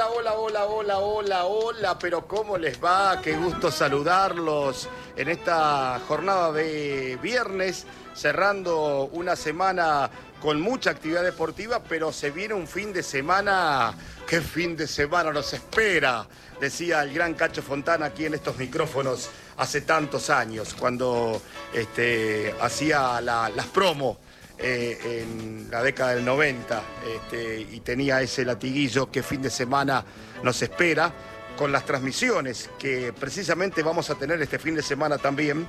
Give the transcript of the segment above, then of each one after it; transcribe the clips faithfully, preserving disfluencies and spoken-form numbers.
hola, hola, hola, hola, hola, hola, pero ¿cómo les va? Qué gusto saludarlos en esta jornada de viernes, cerrando una semana con mucha actividad deportiva, pero se viene un fin de semana. ¿Qué fin de semana nos espera? Decía el gran Cacho Fontana aquí en estos micrófonos hace tantos años, cuando este, hacía la, las promos. Eh, en la década del noventa este, y tenía ese latiguillo que fin de semana nos espera, con las transmisiones que precisamente vamos a tener este fin de semana también.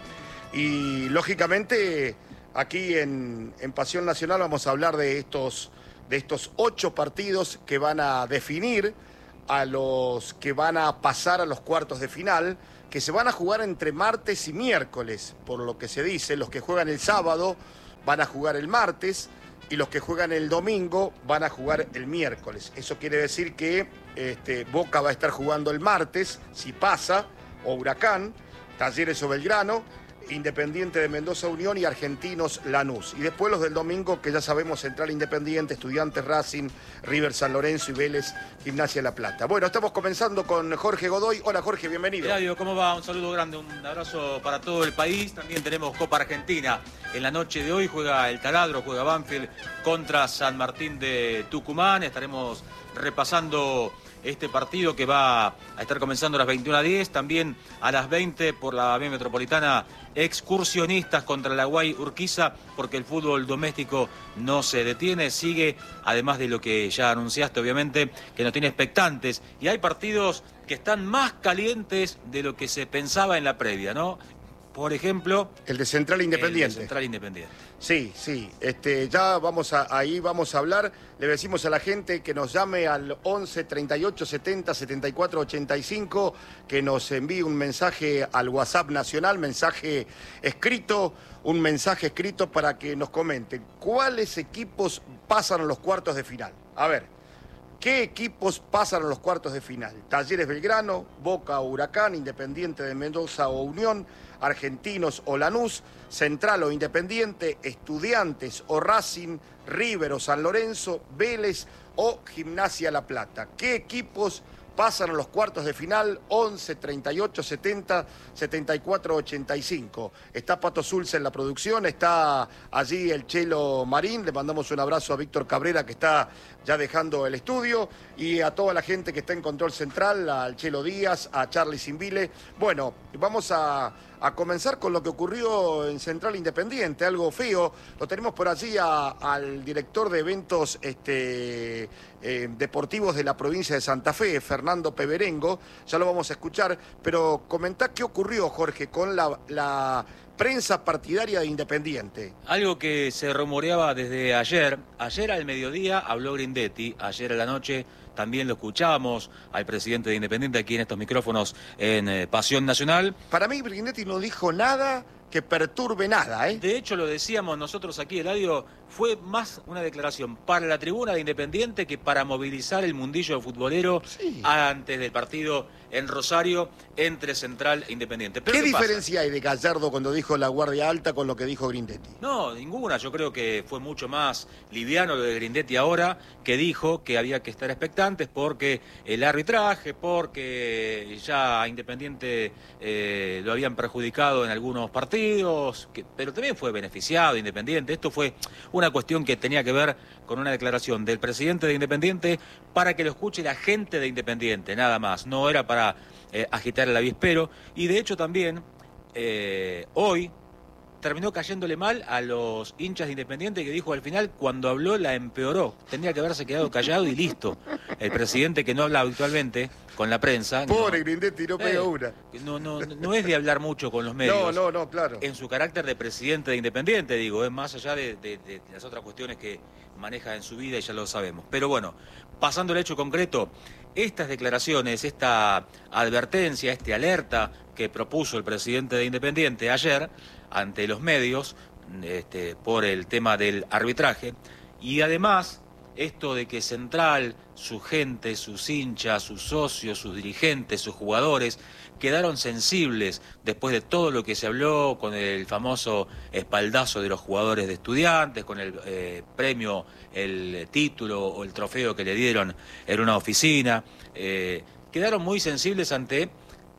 Y lógicamente aquí en, en Pasión Nacional vamos a hablar de estos, de estos ocho partidos que van a definir a los que van a pasar a los cuartos de final, que se van a jugar entre martes y miércoles, por lo que se dice. Los que juegan el sábado van a jugar el martes y los que juegan el domingo van a jugar el miércoles. Eso quiere decir que este, Boca va a estar jugando el martes, si pasa, o Huracán, Talleres o Belgrano, Independiente de Mendoza Unión y Argentinos Lanús. Y después los del domingo, que ya sabemos, Central Independiente, Estudiantes Racing, River San Lorenzo y Vélez Gimnasia La Plata. Bueno, estamos comenzando con Jorge Godoy. Hola Jorge, bienvenido. Eladio, ¿cómo va? Un saludo grande, un abrazo para todo el país. También tenemos Copa Argentina. En la noche de hoy juega el Taladro, juega Banfield contra San Martín de Tucumán. Estaremos repasando este partido que va a estar comenzando a las veintiuna diez, también a las veinte por la vía metropolitana, Excursionistas contra la Guay Urquiza, porque el fútbol doméstico no se detiene, sigue, además de lo que ya anunciaste, obviamente, que nos tiene expectantes, y hay partidos que están más calientes de lo que se pensaba en la previa, ¿no? Por ejemplo, el de Central Independiente. El de Central Independiente. Sí, sí. Este, ya vamos a, ahí vamos a hablar. Le decimos a la gente que nos llame al once, treinta y ocho, setenta, setenta y cuatro, ochenta y cinco, que nos envíe un mensaje al WhatsApp nacional, mensaje escrito, un mensaje escrito para que nos comenten cuáles equipos pasan a los cuartos de final. A ver, ¿qué equipos pasan a los cuartos de final? Talleres Belgrano, Boca o Huracán, Independiente de Mendoza o Unión, Argentinos o Lanús, Central o Independiente, Estudiantes o Racing, River o San Lorenzo, Vélez o Gimnasia La Plata. ¿Qué equipos pasan a los cuartos de final? once, treinta y ocho, setenta, setenta y cuatro, ochenta y cinco. Está Pato Zulce en la producción, está allí el Chelo Marín. Le mandamos un abrazo a Víctor Cabrera, que está ya dejando el estudio, y a toda la gente que está en Control Central, al Chelo Díaz, a Charlie Simbile. Bueno, vamos a, a comenzar con lo que ocurrió en Central Independiente, algo feo. Lo tenemos por allí a, al director de eventos este, eh, deportivos de la provincia de Santa Fe, Fernando Peberengo. Ya lo vamos a escuchar, pero comentá qué ocurrió, Jorge, con la, la prensa partidaria de Independiente. Algo que se rumoreaba desde ayer. Ayer al mediodía habló Grindetti, ayer a la noche también lo escuchábamos al presidente de Independiente aquí en estos micrófonos en eh, Pasión Nacional. Para mí Grindetti no dijo nada que perturbe nada, ¿eh? De hecho, lo decíamos nosotros aquí, Eladio, fue más una declaración para la tribuna de Independiente que para movilizar el mundillo futbolero, sí, antes del partido en Rosario entre Central e Independiente. ¿Pero ¿Qué, ¿qué diferencia hay de Gallardo cuando dijo la Guardia Alta con lo que dijo Grindetti? No, ninguna. Yo creo que fue mucho más liviano lo de Grindetti ahora, que dijo que había que estar expectantes porque el arbitraje, porque ya a Independiente eh, lo habían perjudicado en algunos partidos, que, pero también fue beneficiado Independiente. Esto fue una cuestión que tenía que ver con una declaración del presidente de Independiente para que lo escuche la gente de Independiente, nada más. No era para eh, agitar el avispero. Y de hecho también, eh, hoy terminó cayéndole mal a los hinchas de Independiente, que dijo al final, cuando habló la empeoró. Tendría que haberse quedado callado y listo. El presidente, que no habla habitualmente con la prensa. Pobre no, Grindetti, no pega eh, una. No, no, no es de hablar mucho con los medios. No, no, no, claro. En su carácter de presidente de Independiente, digo, es más allá de, de, de las otras cuestiones que maneja en su vida y ya lo sabemos. Pero bueno, pasando al hecho concreto, estas declaraciones, esta advertencia, este alerta que propuso el presidente de Independiente ayer ante los medios este, por el tema del arbitraje, y además esto de que Central, su gente, sus hinchas, sus socios, sus dirigentes, sus jugadores, quedaron sensibles después de todo lo que se habló con el famoso espaldazo de los jugadores de Estudiantes, con el eh, premio, el título o el trofeo que le dieron en una oficina. Eh, quedaron muy sensibles ante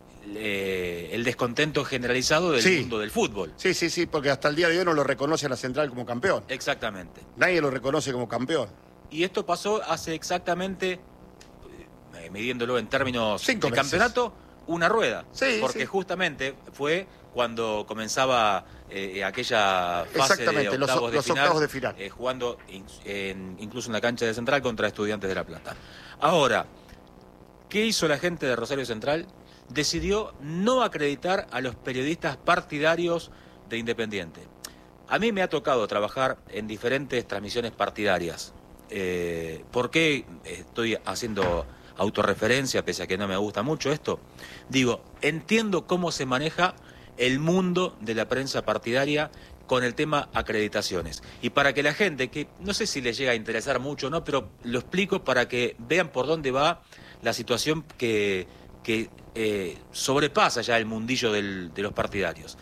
eh, el descontento generalizado del sí. mundo del fútbol. Sí, sí, sí, porque hasta el día de hoy no lo reconoce a la Central como campeón. Exactamente. Nadie lo reconoce como campeón. Y esto pasó hace exactamente, eh, midiéndolo en términos Cinco de meses. campeonato, una rueda. Sí, porque sí. justamente fue cuando comenzaba eh, aquella fase de octavos, los, de, los final, octavos de final, eh, jugando in, en, incluso en la cancha de Central contra Estudiantes de La Plata. Ahora, ¿qué hizo la gente de Rosario Central? Decidió no acreditar a los periodistas partidarios de Independiente. A mí me ha tocado trabajar en diferentes transmisiones partidarias. Eh, ¿Por qué estoy haciendo autorreferencia, pese a que no me gusta mucho esto? Digo, entiendo cómo se maneja el mundo de la prensa partidaria con el tema acreditaciones. Y para que la gente, que no sé si les llega a interesar mucho o no, pero lo explico para que vean por dónde va la situación que, que eh, sobrepasa ya el mundillo del, de los partidarios.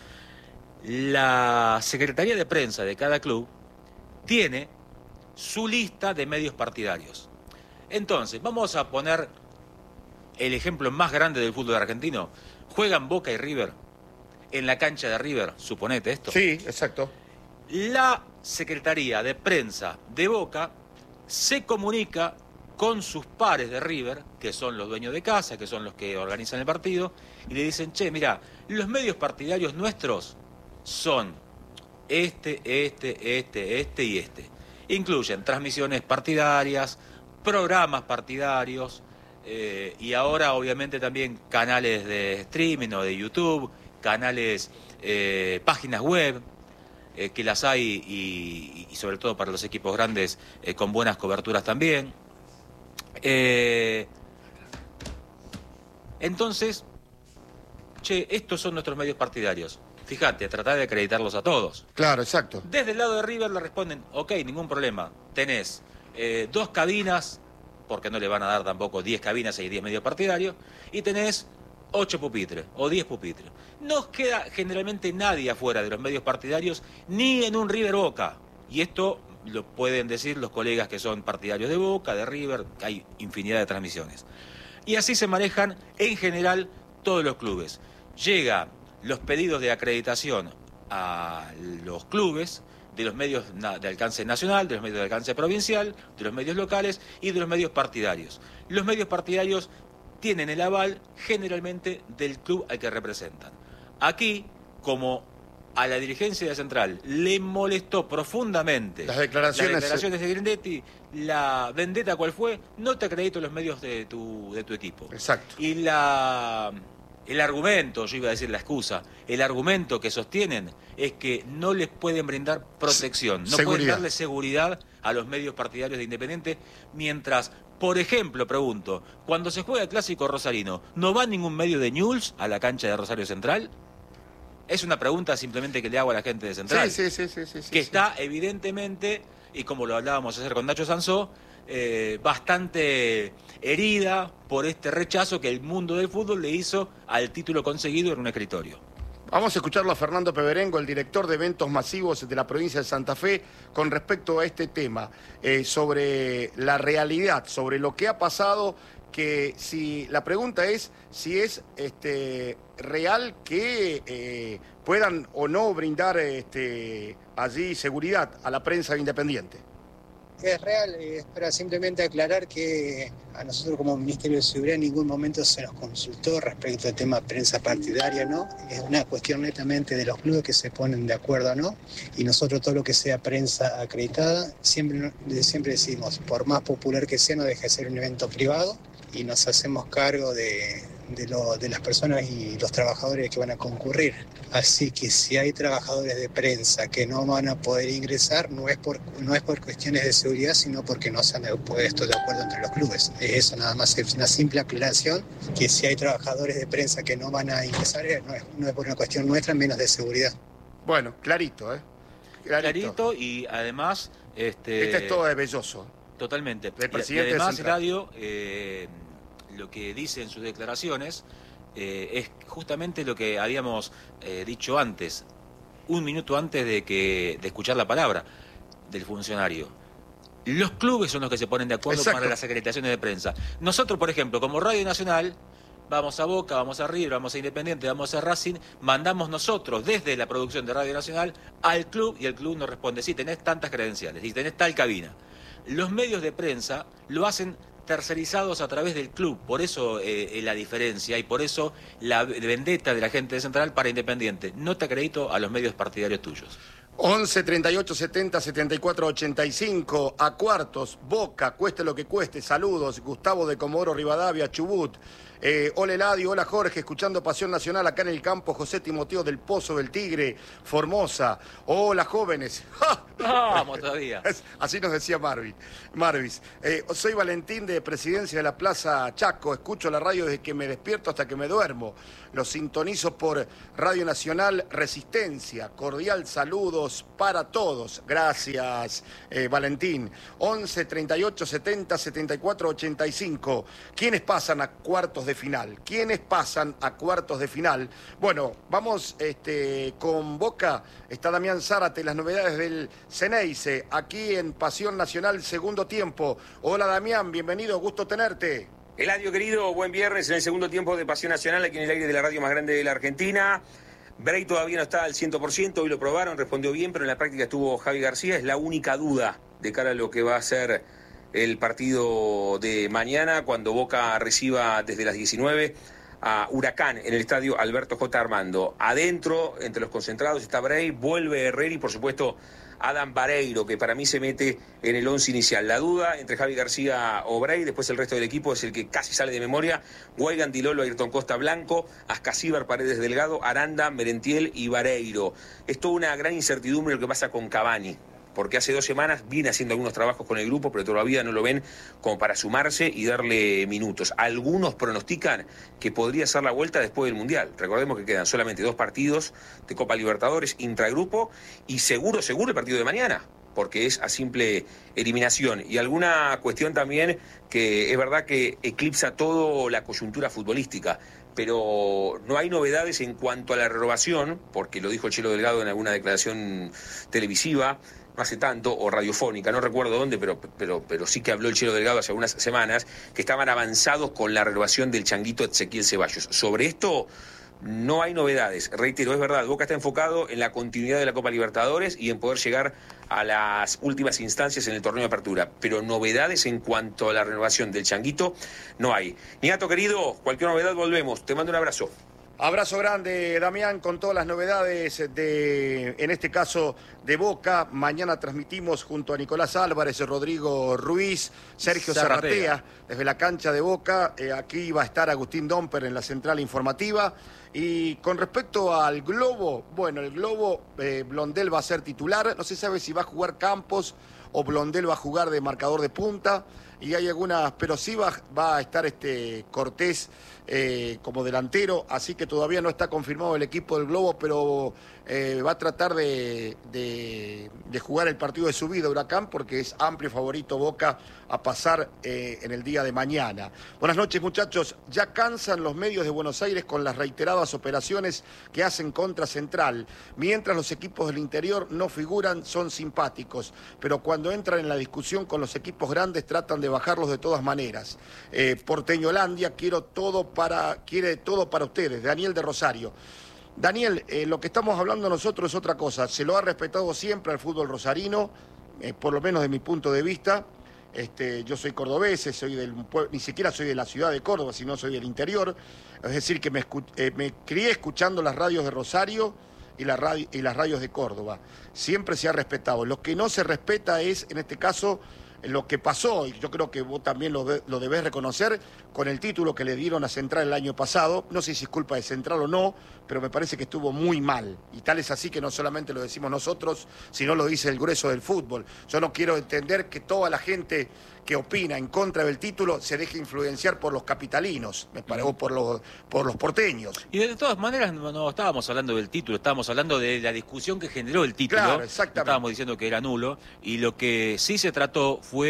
La Secretaría de Prensa de cada club tiene su lista de medios partidarios. Entonces, vamos a poner el ejemplo más grande del fútbol argentino. Juegan Boca y River en la cancha de River, suponete esto. Sí, exacto. La Secretaría de Prensa de Boca se comunica con sus pares de River, que son los dueños de casa, que son los que organizan el partido, y le dicen, che, mirá, los medios partidarios nuestros son este, este, este, este y este. Incluyen transmisiones partidarias, programas partidarios, eh, y ahora obviamente también canales de streaming o de YouTube, canales, eh, páginas web, eh, que las hay y, y sobre todo para los equipos grandes eh, con buenas coberturas también. Eh, entonces, che, estos son nuestros medios partidarios. Fíjate, tratar de acreditarlos a todos. Claro, exacto. Desde el lado de River le responden, ok, ningún problema. Tenés eh, dos cabinas, porque no le van a dar tampoco diez cabinas y diez medios partidarios, y tenés ocho pupitres o diez pupitres. No queda generalmente nadie afuera de los medios partidarios, ni en un River Boca. Y esto lo pueden decir los colegas que son partidarios de Boca, de River, que hay infinidad de transmisiones. Y así se manejan en general todos los clubes. Llega los pedidos de acreditación a los clubes de los medios de alcance nacional, de los medios de alcance provincial, de los medios locales y de los medios partidarios. Los medios partidarios tienen el aval generalmente del club al que representan. Aquí, como a la dirigencia de Central le molestó profundamente las declaraciones, las declaraciones de Grindetti, la vendetta cuál fue, no te acredito los medios de tu, de tu equipo. Exacto. Y la... El argumento, yo iba a decir la excusa, el argumento que sostienen es que no les pueden brindar protección, no seguridad. pueden darle seguridad a los medios partidarios de Independiente, mientras, por ejemplo, pregunto, cuando se juega el Clásico Rosarino, ¿no va ningún medio de Newell's a la cancha de Rosario Central? Es una pregunta simplemente que le hago a la gente de Central, sí, sí, sí, sí, sí, que sí. está evidentemente, y como lo hablábamos ayer con Nacho Sansó, Eh, bastante herida por este rechazo que el mundo del fútbol le hizo al título conseguido en un escritorio. Vamos a escucharlo a Fernando Peberengo, el director de eventos masivos de la provincia de Santa Fe, con respecto a este tema, eh, sobre la realidad, sobre lo que ha pasado, que si la pregunta es si es este, real que eh, puedan o no brindar este, allí seguridad a la prensa independiente. Es real, es para simplemente aclarar que a nosotros como Ministerio de Seguridad en ningún momento se nos consultó respecto al tema prensa partidaria, ¿no? Es una cuestión netamente de los clubes que se ponen de acuerdo, ¿no? Y nosotros todo lo que sea prensa acreditada, siempre, siempre decimos, por más popular que sea, no deja de ser un evento privado y nos hacemos cargo de, de, lo, de las personas y los trabajadores que van a concurrir. Así que si hay trabajadores de prensa que no van a poder ingresar, no es por, no es por cuestiones de seguridad, sino porque no se han puesto de acuerdo entre los clubes. Es eso nada más, es una simple aclaración, que si hay trabajadores de prensa que no van a ingresar, no es, no es por una cuestión nuestra, menos de seguridad. Bueno, clarito, ¿eh? Clarito, clarito y además... Este, este es todo de Belloso. Totalmente. del Y, presidente y además, central. Radio, eh, lo que dice en sus declaraciones eh, es justamente lo que habíamos eh, dicho antes, un minuto antes de, que, de escuchar la palabra del funcionario. Los clubes son los que se ponen de acuerdo Exacto. para las acreditaciones de prensa. Nosotros, por ejemplo, como Radio Nacional, vamos a Boca, vamos a River, vamos a Independiente, vamos a Racing, mandamos nosotros desde la producción de Radio Nacional al club y el club nos responde, sí, tenés tantas credenciales y tenés tal cabina. Los medios de prensa lo hacen tercerizados a través del club, por eso eh, la diferencia y por eso la vendetta de la gente de Central para Independiente. No te acredito a los medios partidarios tuyos. once, treinta y ocho, setenta, setenta y cuatro, ochenta y cinco, a cuartos, Boca, cueste lo que cueste, saludos, Gustavo de Comodoro Rivadavia, Chubut, eh, hola Eladio, hola Jorge, escuchando Pasión Nacional acá en el campo, José Timoteo del Pozo del Tigre, Formosa, hola jóvenes, Vamos todavía. así nos decía Marvin, Marvis, eh, soy Valentín de Presidencia de la Plaza Chaco, escucho la radio desde que me despierto hasta que me duermo, los sintonizo por Radio Nacional Resistencia, cordial saludos para todos. Gracias, eh, Valentín. once, treinta y ocho, setenta, setenta y cuatro, ochenta y cinco. ¿Quiénes pasan a cuartos de final? ¿Quiénes pasan a cuartos de final? Bueno, vamos este, con Boca. Está Damián Zárate, las novedades del Ceneice, aquí en Pasión Nacional, segundo tiempo. Hola, Damián, bienvenido, gusto tenerte. Eladio, querido, buen viernes en el segundo tiempo de Pasión Nacional, aquí en el aire de la radio más grande de la Argentina. Bray todavía no está al cien por ciento, hoy lo probaron, respondió bien, pero en la práctica estuvo Javi García. Es la única duda de cara a lo que va a ser el partido de mañana, cuando Boca reciba desde las diecinueve a Huracán en el estadio Alberto J. Armando. Adentro, entre los concentrados, está Bray, vuelve Herrera y, por supuesto, Adam Vareiro, que para mí se mete en el once inicial. La duda entre Javi García o Bray, después el resto del equipo es el que casi sale de memoria: Guaygan, Dilolo, Ayrton Costa, Blanco, Ascasíbar, Paredes Delgado, Aranda, Merentiel y Vareiro. Es toda una gran incertidumbre lo que pasa con Cavani, porque hace dos semanas viene haciendo algunos trabajos con el grupo, pero todavía no lo ven como para sumarse y darle minutos. Algunos pronostican que podría ser la vuelta después del Mundial. Recordemos que quedan solamente dos partidos de Copa Libertadores intragrupo y seguro, seguro el partido de mañana, porque es a simple eliminación. Y alguna cuestión también que es verdad que eclipsa todo la coyuntura futbolística, pero no hay novedades en cuanto a la renovación, porque lo dijo el Chelo Delgado en alguna declaración televisiva, no hace tanto, o radiofónica, no recuerdo dónde, pero, pero, pero sí que habló el Chelo Delgado hace algunas semanas, que estaban avanzados con la renovación del changuito Ezequiel Ceballos. Sobre esto no hay novedades. Reitero, es verdad, Boca está enfocado en la continuidad de la Copa Libertadores y en poder llegar a las últimas instancias en el torneo de apertura, pero novedades en cuanto a la renovación del changuito no hay. Niato, querido, cualquier novedad volvemos. Te mando un abrazo. Abrazo grande, Damián, con todas las novedades de, en este caso, de Boca. Mañana transmitimos junto a Nicolás Álvarez, Rodrigo Ruiz, Sergio Zarratea, Zarratea, desde la cancha de Boca. Eh, aquí va a estar Agustín Domper en la central informativa. Y con respecto al Globo, bueno, el Globo, eh, Blondel va a ser titular. No se sabe si va a jugar Campos o Blondel va a jugar de marcador de punta. Y hay algunas, pero sí va, va a estar este Cortés eh, como delantero, así que todavía no está confirmado el equipo del Globo, pero eh, va a tratar de, de, de jugar el partido de subida Huracán, porque es amplio favorito Boca a pasar eh, en el día de mañana. Buenas noches, muchachos. Ya cansan los medios de Buenos Aires con las reiteradas operaciones que hacen contra Central. Mientras los equipos del interior no figuran, son simpáticos, pero cuando entran en la discusión con los equipos grandes tratan de bajarlos de todas maneras. Eh, Porteñolandia, quiero todo para, quiere todo para ustedes. Daniel de Rosario. Daniel, eh, lo que estamos hablando nosotros es otra cosa. Se lo ha respetado siempre al fútbol rosarino, eh, por lo menos de mi punto de vista. Este, yo soy cordobés, soy del, ni siquiera soy de la ciudad de Córdoba, sino soy del interior. Es decir, que me, escu eh, me crié escuchando las radios de Rosario y, la radio, y las radios de Córdoba. Siempre se ha respetado. Lo que no se respeta es, en este caso, lo que pasó, y yo creo que vos también lo, de, lo debés reconocer, con el título que le dieron a Central el año pasado. No sé si es culpa de Central o no, pero me parece que estuvo muy mal. Y tal es así que no solamente lo decimos nosotros, sino lo dice el grueso del fútbol. Yo no quiero entender que toda la gente que opina en contra del título se deje influenciar por los capitalinos, me parece, o por los, por los porteños. Y de todas maneras no, no estábamos hablando del título, estábamos hablando de la discusión que generó el título. Claro, exactamente. No estábamos diciendo que era nulo, y lo que sí se trató fue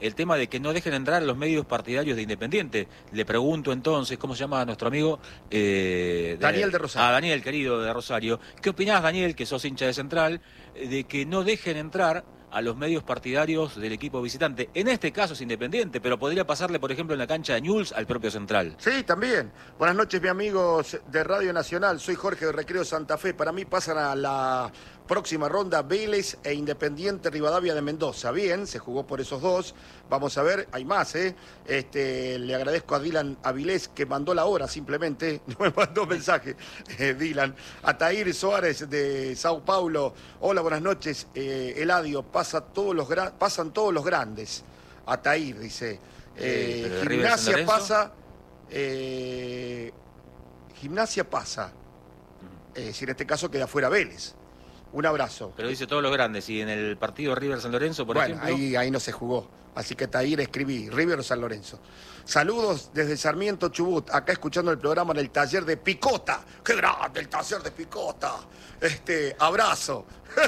el tema de que no dejen entrar a los medios partidarios de Independiente. Le pregunto entonces, ¿cómo se llama nuestro amigo? Eh, de, Daniel de Rosario. Ah, Daniel, querido de Rosario. ¿Qué opinás, Daniel, que sos hincha de Central, de que no dejen entrar a los medios partidarios del equipo visitante? En este caso es Independiente, pero podría pasarle, por ejemplo, en la cancha de Newell's al propio Central. Sí, también. Buenas noches, mis amigos de Radio Nacional. Soy Jorge de Recreo Santa Fe. Para mí pasan a la próxima ronda Vélez e Independiente Rivadavia de Mendoza. Bien, se jugó por esos dos. Vamos a ver, hay más, ¿eh? Este, le agradezco a Dylan Avilés que mandó la hora simplemente. No me mandó mensaje, eh, Dylan. A Tair Suárez de Sao Paulo. Hola, buenas noches. Eh, Eladio, pasa todos los gra- pasan todos los grandes. A Tair, dice. Eh, sí, gimnasia pasa. Eh, gimnasia pasa. Es decir, en este caso queda fuera Vélez. Un abrazo. Pero dice todos los grandes, y en el partido River San Lorenzo, por bueno, ejemplo. Ahí, ahí no se jugó. Así que Tair escribí, River San Lorenzo. Saludos desde Sarmiento Chubut, acá escuchando el programa en el taller de Picota. ¡Qué grande el taller de Picota! Este, abrazo.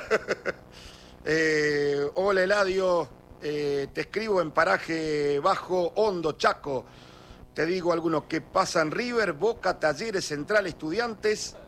eh, hola Eladio, eh, te escribo en paraje bajo, hondo, Chaco. Te digo algunos que pasan River, Boca, Talleres, Central, Estudiantes,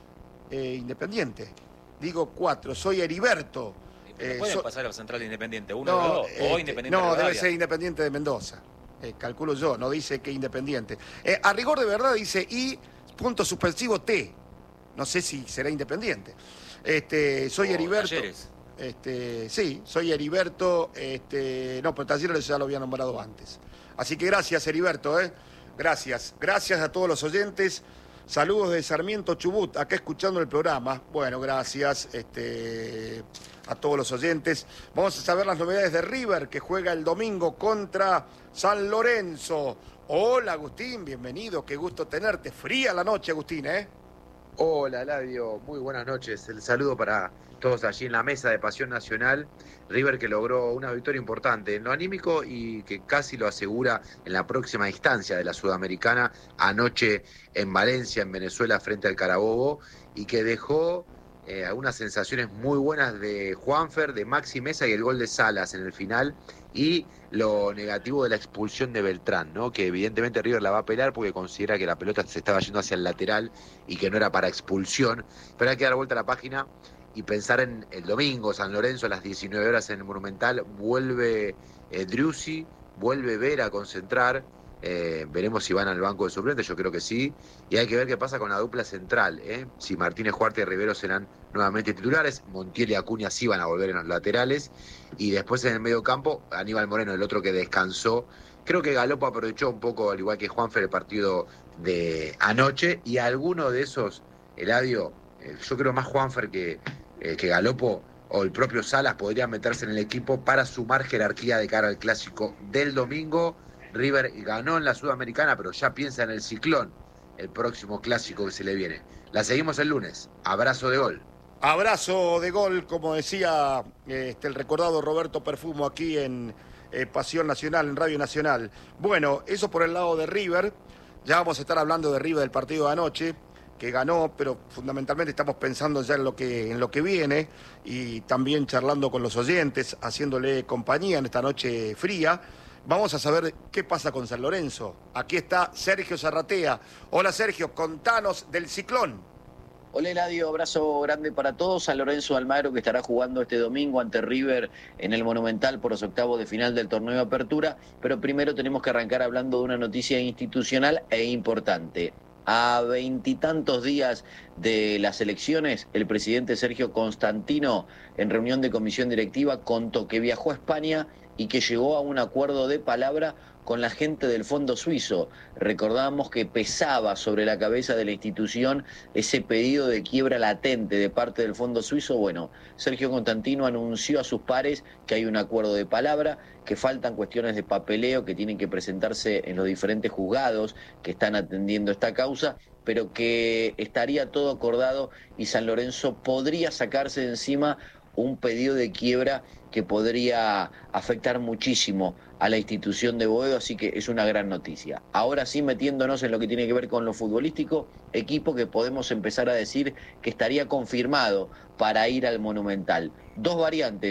eh, Independiente. Digo cuatro, soy Heriberto. Eh, ¿Pueden so... pasar a Central Independiente? ¿Uno no, o dos? Eh, ¿O Independiente No, Rivadavia? debe ser Independiente de Mendoza. Eh, calculo yo, no dice que Independiente. Eh, a rigor de verdad dice I, punto suspensivo T. No sé si será Independiente. Este, soy o Heriberto. Talleres. Este, sí, soy Heriberto. Este, no, pero Talleres ya lo había nombrado antes. Así que gracias, Heriberto, ¿eh? Gracias. Gracias a todos los oyentes. Saludos de Sarmiento Chubut, acá escuchando el programa. Bueno, gracias este, a todos los oyentes. Vamos a saber las novedades de River, que juega el domingo contra San Lorenzo. Hola, Agustín, bienvenido, qué gusto tenerte. Fría la noche, Agustín, ¿eh? Hola, Eladio, muy buenas noches. El saludo para todos allí en la mesa de Pasión Nacional. River que logró una victoria importante en lo anímico y que casi lo asegura en la próxima instancia de la Sudamericana, anoche en Valencia, en Venezuela, frente al Carabobo, y que dejó eh, algunas sensaciones muy buenas de Juanfer, de Maxi Mesa y el gol de Salas en el final, y lo negativo de la expulsión de Beltrán, ¿no? Que evidentemente River la va a pelar porque considera que la pelota se estaba yendo hacia el lateral y que no era para expulsión, pero hay que dar vuelta a la página y pensar en el domingo, San Lorenzo a las diecinueve horas en el Monumental. Vuelve eh, Driussi, vuelve Vera a concentrar, eh, veremos si van al banco de suplentes, yo creo que sí, y hay que ver qué pasa con la dupla central, ¿eh? Si Martínez Huarte y Rivero serán nuevamente titulares, Montiel y Acuña sí van a volver en los laterales, y después en el medio campo, Aníbal Moreno, el otro que descansó. Creo que Galopo aprovechó un poco, al igual que Juanfer, el partido de anoche, y alguno de esos, Eladio, eh, yo creo más Juanfer que... Eh, que Galopo o el propio Salas podrían meterse en el equipo para sumar jerarquía de cara al clásico del domingo. River ganó en la Sudamericana, pero ya piensa en el Ciclón, el próximo clásico que se le viene. La seguimos el lunes. Abrazo de gol. Abrazo de gol, como decía este, el recordado Roberto Perfumo aquí en eh, Pasión Nacional, en Radio Nacional. Bueno, eso por el lado de River. Ya vamos a estar hablando de River del partido de anoche, que ganó, pero fundamentalmente estamos pensando ya en lo que en lo que viene y también charlando con los oyentes, haciéndole compañía en esta noche fría. Vamos a saber qué pasa con San Lorenzo. Aquí está Sergio Zarratea. Hola Sergio, contanos del Ciclón. Hola Eladio, abrazo grande para todos. San Lorenzo Almagro, que estará jugando este domingo ante River en el Monumental por los octavos de final del torneo de apertura, pero primero tenemos que arrancar hablando de una noticia institucional e importante. A veintitantos días de las elecciones, el presidente Sergio Constantino, en reunión de comisión directiva, contó que viajó a España y que llegó a un acuerdo de palabra con la gente del Fondo Suizo. Recordamos que pesaba sobre la cabeza de la institución ese pedido de quiebra latente de parte del Fondo Suizo. Bueno, Sergio Constantino anunció a sus pares que hay un acuerdo de palabra, que faltan cuestiones de papeleo que tienen que presentarse en los diferentes juzgados que están atendiendo esta causa, pero que estaría todo acordado y San Lorenzo podría sacarse de encima un pedido de quiebra que podría afectar muchísimo a la institución de Boedo, así que es una gran noticia. Ahora sí, metiéndonos en lo que tiene que ver con lo futbolístico, equipo que podemos empezar a decir que estaría confirmado para ir al Monumental. Dos variantes,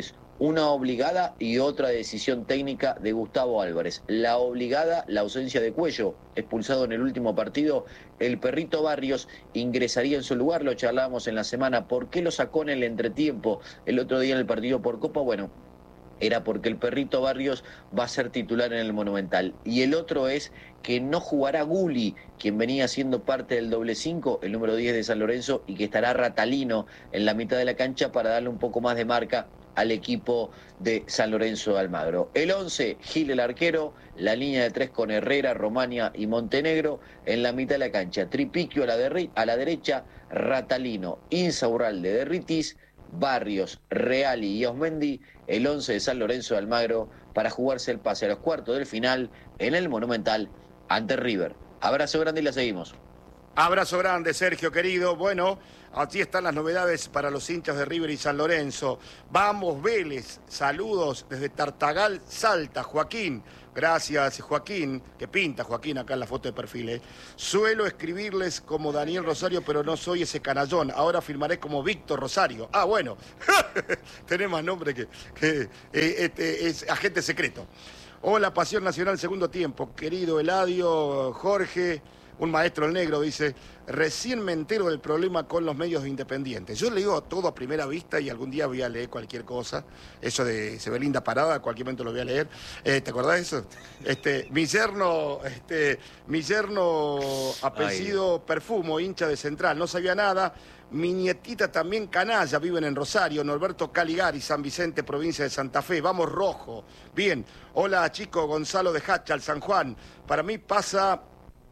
Una obligada y otra decisión técnica de Gustavo Álvarez. La obligada, la ausencia de Cuello, expulsado en el último partido. El Perrito Barrios ingresaría en su lugar, lo charlábamos en la semana. ¿Por qué lo sacó en el entretiempo el otro día en el partido por Copa? Bueno, era porque el Perrito Barrios va a ser titular en el Monumental. Y el otro es que no jugará Gulli, quien venía siendo parte del doble cinco, el número diez de San Lorenzo, y que estará Ratalino en la mitad de la cancha para darle un poco más de marca al equipo de San Lorenzo de Almagro. El once, Gil el arquero, la línea de tres con Herrera, Romania y Montenegro en la mitad de la cancha. Tripiquio a la, de, a la derecha, Ratalino, Insaurralde de Ritis, Barrios, Reali y Osmendi, el once de San Lorenzo de Almagro para jugarse el pase a los cuartos del final en el Monumental ante River. Abrazo grande y la seguimos. Abrazo grande, Sergio, querido. Bueno, aquí están las novedades para los hinchas de River y San Lorenzo. Vamos, Vélez. Saludos desde Tartagal, Salta. Joaquín. Gracias, Joaquín. Que pinta Joaquín acá en la foto de perfil. ¿eh? Suelo escribirles como Daniel Rosario, pero no soy ese canallón. Ahora firmaré como Víctor Rosario. Ah, bueno. Tenés más nombre que, que eh, este, es agente secreto. Hola, Pasión Nacional, segundo tiempo. Querido Eladio, Jorge... Un maestro el negro dice, recién me entero del problema con los medios independientes. Yo leo todo a primera vista y algún día voy a leer cualquier cosa. Eso de se ve linda parada, a cualquier momento lo voy a leer. Eh, ¿Te acordás de eso? Este, mi yerno, este, mi yerno apellido Ay. Perfumo, hincha de Central, no sabía nada. Mi nietita también canalla, viven en Rosario, Norberto Caligari, San Vicente, provincia de Santa Fe. Vamos rojo. Bien. Hola, chico, Gonzalo de Hachal, San Juan. Para mí pasa...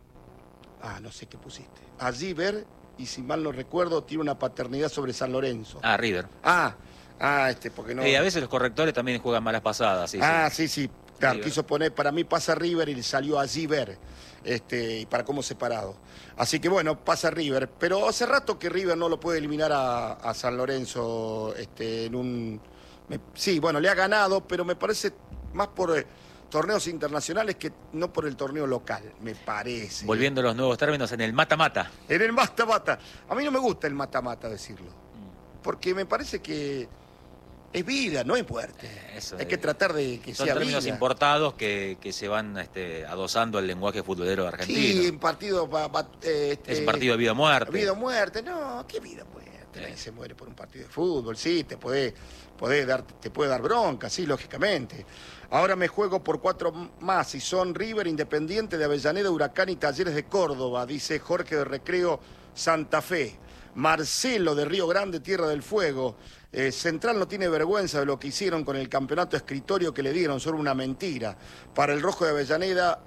Ah, no sé qué pusiste. A River, y si mal no recuerdo, tiene una paternidad sobre San Lorenzo. Ah, River. Ah, ah, este, porque no... Y a veces los correctores también juegan malas pasadas. Sí, ah, sí, sí, sí. Claro, River. Quiso poner, para mí pasa River y le salió a River. Este, y para cómo separado. Así que bueno, pasa River. Pero hace rato que River no lo puede eliminar a, a San Lorenzo este, en un... Me, sí, bueno, le ha ganado, pero me parece más por... Eh, torneos internacionales que no por el torneo local, me parece. Volviendo a los nuevos términos, en el mata-mata. En el mata-mata. A mí no me gusta el mata-mata decirlo, porque me parece que es vida, no es muerte. Eh, eso Hay de... que tratar de que Son sea términos vida. importados que, que se van este, adosando al lenguaje futbolero argentino. Sí, en partido... Va, va, este, es un partido de vida o muerte. Vida o muerte, no, ¿qué vida o muerte? Eh. Nadie se muere por un partido de fútbol, sí, te puede, puede dar, te puede dar bronca, sí, lógicamente. Ahora me juego por cuatro más y son River, Independiente de Avellaneda, Huracán y Talleres de Córdoba, dice Jorge de Recreo Santa Fe. Marcelo de Río Grande, Tierra del Fuego. Eh, Central no tiene vergüenza de lo que hicieron con el campeonato escritorio que le dieron, solo una mentira. Para el Rojo de Avellaneda,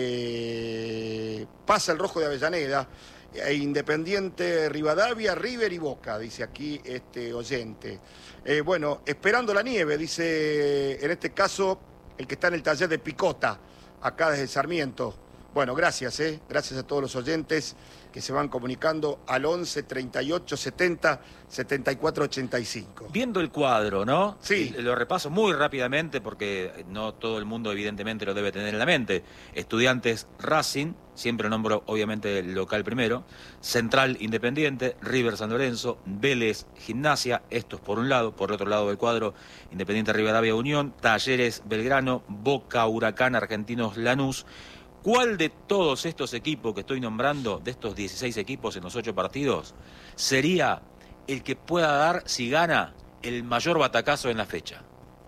este, pasa el Rojo de Avellaneda, e Independiente, Rivadavia, River y Boca, dice aquí este oyente. Eh, bueno, esperando la nieve, dice en este caso el que está en el taller de Picota, acá desde Sarmiento. Bueno, gracias, ¿eh? Gracias a todos los oyentes que se van comunicando al once, treinta y ocho, setenta, setenta y cuatro, ochenta y cinco. Viendo el cuadro, ¿no? Sí. Lo repaso muy rápidamente porque no todo el mundo evidentemente lo debe tener en la mente. Estudiantes Racing, siempre nombro obviamente el local primero, Central Independiente, River San Lorenzo, Vélez Gimnasia, estos por un lado, por el otro lado del cuadro, Independiente Rivadavia Unión, Talleres Belgrano, Boca Huracán, Argentinos Lanús. ¿Cuál de todos estos equipos que estoy nombrando, de estos dieciséis equipos en los ocho partidos, sería el que pueda dar, si gana, el mayor batacazo en la fecha?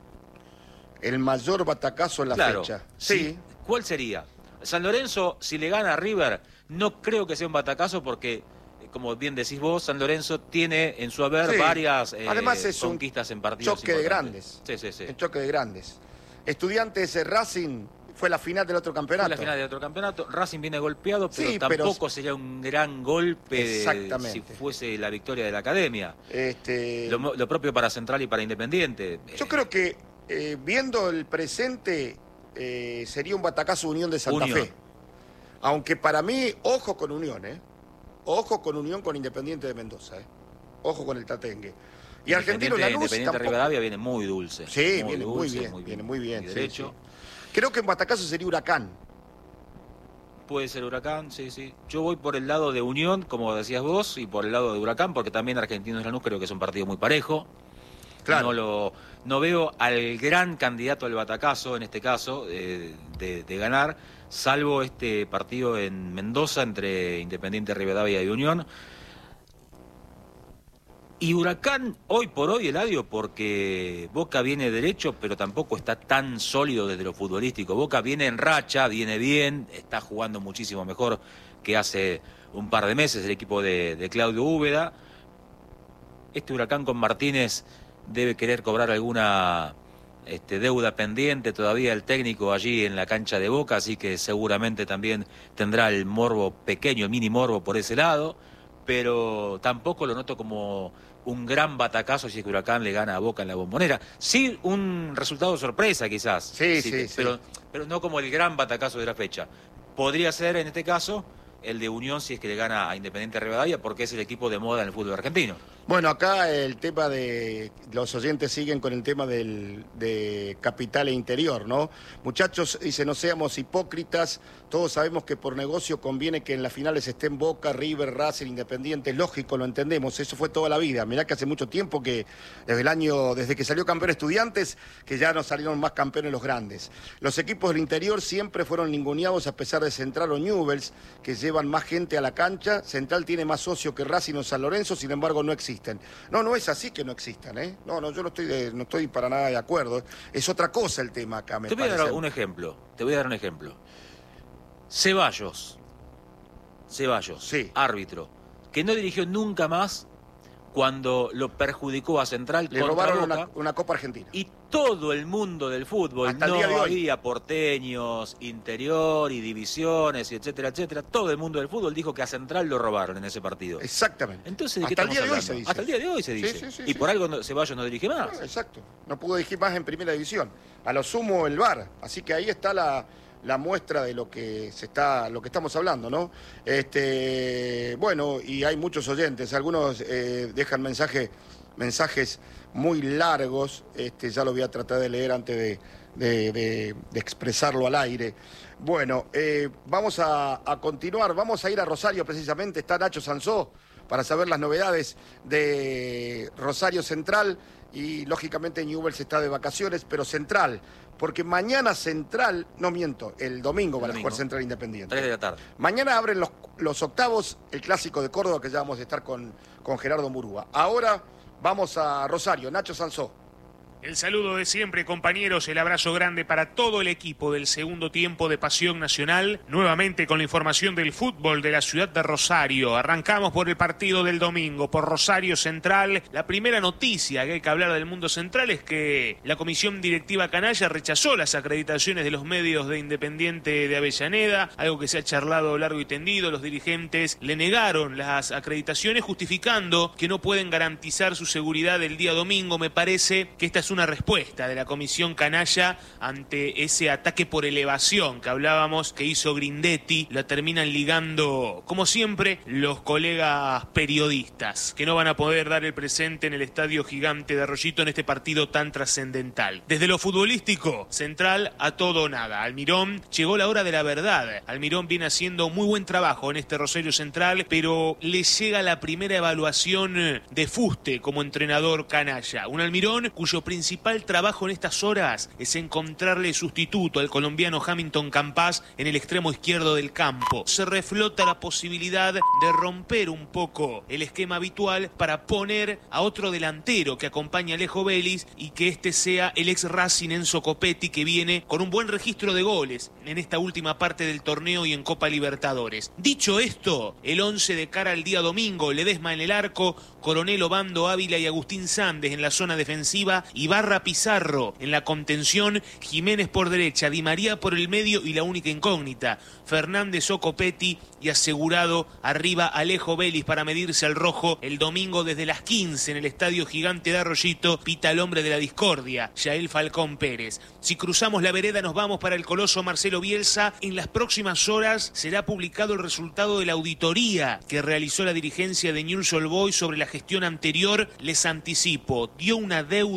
El mayor batacazo en la claro, fecha. Sí. sí. ¿Cuál sería? San Lorenzo, si le gana a River, no creo que sea un batacazo porque, como bien decís vos, San Lorenzo tiene en su haber sí. varias eh, Además es conquistas un en partidos choque de grandes. Sí, sí, sí. Un choque de grandes. Estudiantes Racing... Fue la final del otro campeonato. Fue la final del otro campeonato. Racing viene golpeado, pero sí, tampoco pero... sería un gran golpe si fuese la victoria de la Academia. Este... Lo, lo propio para Central y para Independiente. Yo creo que, eh, viendo el presente, eh, sería un batacazo Unión de Santa Unión. Fe. Aunque para mí, ojo con Unión, ¿eh? Ojo con Unión con Independiente de Mendoza, ¿eh? Ojo con el Tatengue. Y Argentino Lanús Independiente tampoco... Rivadavia viene muy dulce. Sí, muy viene, dulce, muy bien, muy bien, viene muy bien. muy derecho. Sí, sí. Creo que en batacazo sería Huracán. Puede ser Huracán, sí, sí. Yo voy por el lado de Unión, como decías vos, y por el lado de Huracán, porque también Argentinos Lanús creo que es un partido muy parejo. Claro. No lo, no veo al gran candidato al batacazo, en este caso, eh, de, de ganar, salvo este partido en Mendoza entre Independiente Rivadavia y Unión. Y Huracán, hoy por hoy, Eladio, porque Boca viene derecho, pero tampoco está tan sólido desde lo futbolístico. Boca viene en racha, viene bien, está jugando muchísimo mejor que hace un par de meses el equipo de, de Claudio Úbeda. Este Huracán con Martínez debe querer cobrar alguna este, deuda pendiente todavía el técnico allí en la cancha de Boca, así que seguramente también tendrá el morbo pequeño, el mini morbo por ese lado, pero tampoco lo noto como un gran batacazo si es que Huracán le gana a Boca en la Bombonera. Sí, un resultado sorpresa quizás, sí, sí, sí, pero, sí. pero no como el gran batacazo de la fecha. Podría ser en este caso el de Unión si es que le gana a Independiente Rivadavia, porque es el equipo de moda en el fútbol argentino. Bueno, acá el tema de... Los oyentes siguen con el tema del, de capital e interior, ¿no? Muchachos, dice, no seamos hipócritas, todos sabemos que por negocio conviene que en las finales estén Boca, River, Racing, Independiente, es lógico, lo entendemos, eso fue toda la vida. Mirá que hace mucho tiempo que, desde el año, desde que salió campeón Estudiantes, que ya no salieron más campeones los grandes. Los equipos del interior siempre fueron ninguneados a pesar de Central o Newell's, que llevan más gente a la cancha. Central tiene más socio que Racing o San Lorenzo, sin embargo no existen. No, no es así que no existan, ¿eh? No, no, yo no estoy, de, no estoy para nada de acuerdo. Es otra cosa el tema acá, me Te voy parece. a dar un ejemplo, te voy a dar un ejemplo. Ceballos, Ceballos, sí. árbitro, que no dirigió nunca más cuando lo perjudicó a Central. Le contra robaron Boca, una, una Copa Argentina. Y todo el mundo del fútbol, hasta no el día de hoy había porteños, interior y divisiones, y etcétera, etcétera. Todo el mundo del fútbol dijo que a Central lo robaron en ese partido. Exactamente. Entonces, ¿de qué hasta el día estamos de hoy se hablando? dice. Hasta el día de hoy se dice. Sí, sí, sí, y sí. por algo no, Ceballos no dirige más. No, exacto. No pudo dirigir más en primera división. A lo sumo el V A R. Así que ahí está la, la muestra de lo que se está, lo que estamos hablando, ¿no? Este, bueno, y hay muchos oyentes. Algunos eh, dejan mensaje, mensajes muy largos. Este, ya lo voy a tratar de leer antes de, de, de, de expresarlo al aire. Bueno, eh, vamos a, a continuar. Vamos a ir a Rosario precisamente. Está Nacho Sansó para saber las novedades de Rosario Central. Y lógicamente Newell's está de vacaciones, pero Central, porque mañana Central, no miento, el domingo van a jugar Central Independiente. tres de la tarde. Mañana abren los, los octavos, el clásico de Córdoba, que ya vamos a estar con, con Gerardo Murúa. Ahora vamos a Rosario, Nacho Sansó. El saludo de siempre, compañeros, el abrazo grande para todo el equipo del segundo tiempo de Pasión Nacional. Nuevamente con la información del fútbol de la ciudad de Rosario. Arrancamos por el partido del domingo, por Rosario Central. La primera noticia que hay que hablar del mundo central es que la comisión directiva canalla rechazó las acreditaciones de los medios de Independiente de Avellaneda, algo que se ha charlado largo y tendido. Los dirigentes le negaron las acreditaciones justificando que no pueden garantizar su seguridad el día domingo. Me parece que esta es una respuesta de la comisión canalla ante ese ataque por elevación que hablábamos que hizo Grindetti. La terminan ligando, como siempre, los colegas periodistas, que no van a poder dar el presente en el Estadio Gigante de Arroyito en este partido tan trascendental. Desde lo futbolístico, Central a todo o nada. Almirón, llegó la hora de la verdad. Almirón viene haciendo muy buen trabajo en este Rosario Central, pero le llega la primera evaluación de fuste como entrenador canalla. Un Almirón cuyo principal principal trabajo en estas horas es encontrarle sustituto al colombiano Hamilton Campas en el extremo izquierdo del campo. Se reflota la posibilidad de romper un poco el esquema habitual para poner a otro delantero que acompañe a Alejo Vélez y que este sea el ex Racing Enzo Copetti, que viene con un buen registro de goles en esta última parte del torneo y en Copa Libertadores. Dicho esto, el once de cara al día domingo: Ledesma en el arco, Coronel, Obando, Ávila y Agustín Sández en la zona defensiva, y Barra Pizarro en la contención, Jiménez por derecha, Di María por el medio y la única incógnita, Fernández o Copetti, y asegurado arriba Alejo Vélez para medirse al rojo el domingo desde las quince en el Estadio Gigante de Arroyito. Pita el hombre de la discordia, Yael Falcón Pérez. Si cruzamos la vereda nos vamos para el coloso Marcelo Bielsa. En las próximas horas será publicado el resultado de la auditoría que realizó la dirigencia de Newell's Old Boys sobre la gestión anterior. Les anticipo, dio una deuda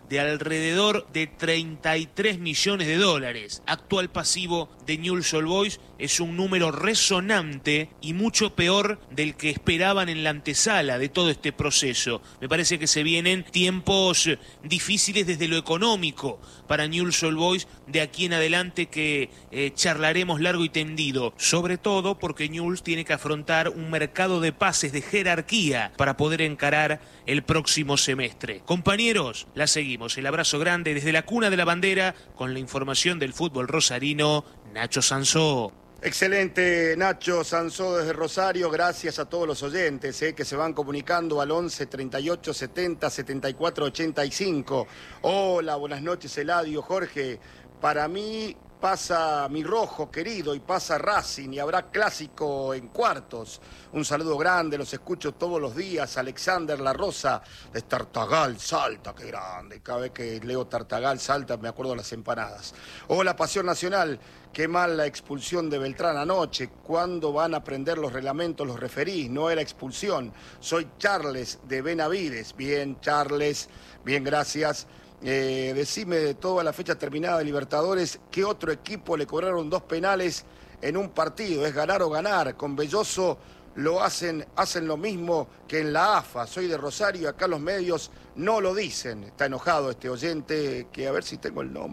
de alrededor de treinta y tres millones de dólares. Actual pasivo de Newell's Old Boys es un número resonante y mucho peor del que esperaban en la antesala de todo este proceso. Me parece que se vienen tiempos difíciles desde lo económico para Newell's Old Boys de aquí en adelante, que eh, charlaremos largo y tendido, sobre todo porque Newell's tiene que afrontar un mercado de pases de jerarquía para poder encarar el próximo semestre. Compañeros, la seguimos. El abrazo grande desde la cuna de la bandera con la información del fútbol rosarino, Nacho Sansó. Excelente, Nacho Sansó desde Rosario. Gracias a todos los oyentes eh, que se van comunicando al once, treinta y ocho, setenta, setenta y cuatro, ochenta y cinco. Hola, buenas noches, Eladio, Jorge. Para mí pasa mi rojo querido y pasa Racing y habrá clásico en cuartos. Un saludo grande, los escucho todos los días. Alexander La Rosa de Tartagal, Salta, qué grande. Cada vez que leo Tartagal, Salta, me acuerdo de las empanadas. Hola, Pasión Nacional. Qué mal la expulsión de Beltrán anoche. ¿Cuándo van a aprender los reglamentos los referís? No era expulsión. Soy Charles de Benavides. Bien, Charles. Bien, gracias. Eh, decime de toda la fecha terminada de Libertadores, ¿qué otro equipo le cobraron dos penales en un partido? Es ganar o ganar. Con Belloso lo hacen, hacen lo mismo que en la A F A. Soy de Rosario, acá los medios no lo dicen. Está enojado este oyente, que a ver si tengo el nombre.